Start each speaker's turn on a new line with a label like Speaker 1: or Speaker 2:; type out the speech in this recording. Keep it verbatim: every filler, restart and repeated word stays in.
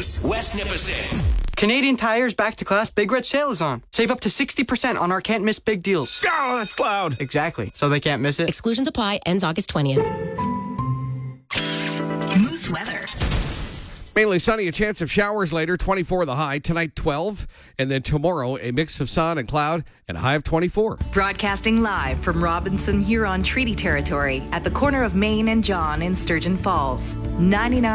Speaker 1: Moose, West Nipissing.
Speaker 2: Canadian Tire's Back to Class Big Red Sale is on. Save up to sixty percent on our can't miss big deals.
Speaker 3: Oh, that's loud.
Speaker 2: Exactly. So they can't miss it.
Speaker 4: Exclusions apply. Ends August twentieth.
Speaker 5: Moose weather.
Speaker 3: Mainly sunny, a chance of showers later, twenty-four the high. Tonight, twelve. And then tomorrow, a mix of sun and cloud and a high of twenty-four.
Speaker 5: Broadcasting live from Robinson Huron Treaty Territory at the corner of Main and John in Sturgeon Falls. ninety-nine